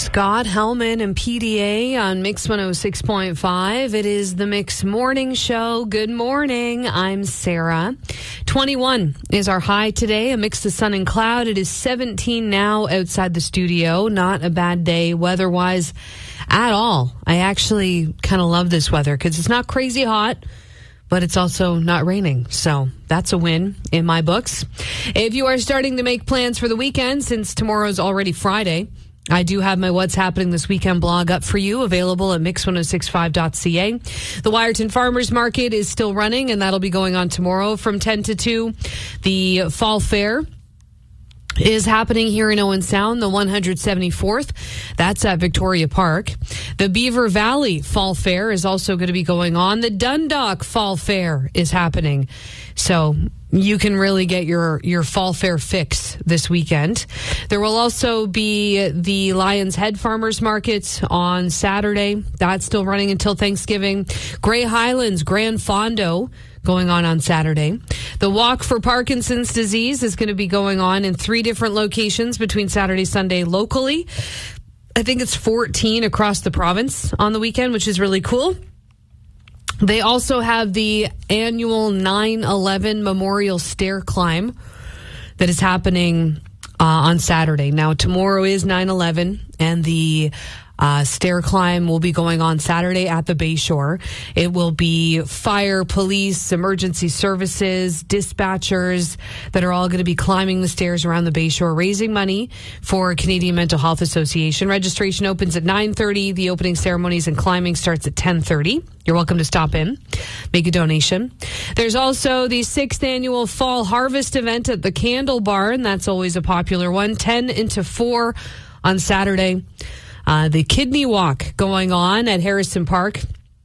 Scott Hellman and PDA on Mix 106.5. It is the Mix Morning Show. Good morning. I'm Sarah. 21 is our high today, a mix of sun and cloud. It is 17 now outside the studio. Not a bad day weather-wise at all. I actually kind of love this weather because it's not crazy hot, but it's also not raining. So that's a win in my books. If you are starting to make plans for the weekend, since tomorrow's already Friday, I do have my What's Happening This Weekend blog up for you, available at mix1065.ca. The Wyerton Farmers Market is still running, and that'll be going on tomorrow from 10 to 2. The Fall Fair is happening here in Owen Sound, the 174th. That's at Victoria Park. The Beaver Valley Fall Fair is also going to be going on. The Dundalk Fall Fair is happening. So you can really get your Fall Fair fix this weekend. There will also be the Lions Head Farmers Market on Saturday. That's still running until Thanksgiving. Grey Highlands Grand Fondo going on Saturday. The Walk for Parkinson's Disease is going to be going on in 3 different locations between Saturday, Sunday locally. I think it's 14 across the province on the weekend, which is really cool. They also have the annual 9/11 Memorial Stair Climb that is happening on Saturday. Now, tomorrow is 9/11, and the stair climb will be going on Saturday at the Bayshore. It will be fire, police, emergency services, dispatchers that are all going to be climbing the stairs around the Bayshore, raising money for Canadian Mental Health Association. Registration opens at 9:30. The opening ceremonies and climbing starts at 10:30. You're welcome to stop in, make a donation. There's also the 6th annual Fall Harvest event at the Candle Barn. That's always a popular one. 10 into 4 on Saturday. The Kidney Walk going on at Harrison Park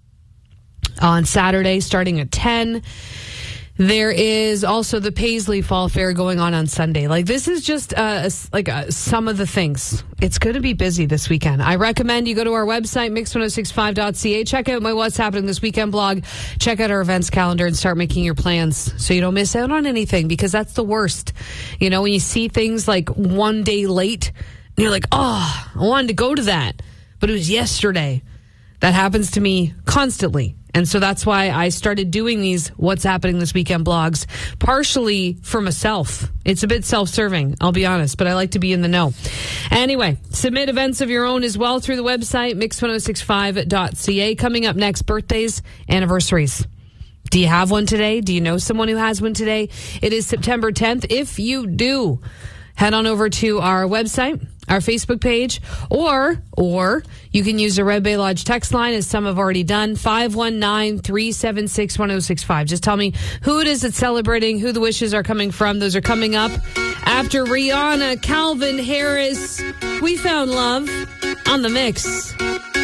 on Saturday, starting at 10. There is also the Paisley Fall Fair going on Sunday. Like, this is just some of the things. It's going to be busy this weekend. I recommend you go to our website, mix1065.ca. Check out my What's Happening This Weekend blog. Check out our events calendar and start making your plans so you don't miss out on anything, because that's the worst. You know, when you see things like one day late, and you're like, oh, I wanted to go to that, but it was yesterday. That happens to me constantly. And so that's why I started doing these What's Happening This Weekend blogs, partially for myself. It's a bit self-serving, I'll be honest, but I like to be in the know. Anyway, submit events of your own as well through the website, mix1065.ca. Coming up next, birthdays, anniversaries. Do you have one today? Do you know someone who has one today? It is September 10th. If you do, head on over to our website, our Facebook page, or you can use the Red Bay Lodge text line, as some have already done, 519-376-1065. Just tell me who it is that's celebrating, who the wishes are coming from. Those are coming up after Rihanna, Calvin Harris, We Found Love on The Mix.